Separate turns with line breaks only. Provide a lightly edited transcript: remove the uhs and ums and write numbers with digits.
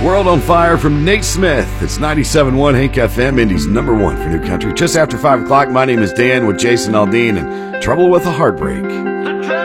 World on Fire from Nate Smith. It's 97.1 Hank FM, Indy's #1 for new country. Just after 5 o'clock, my name is Dan with Jason Aldean and Trouble with a Heartbreak.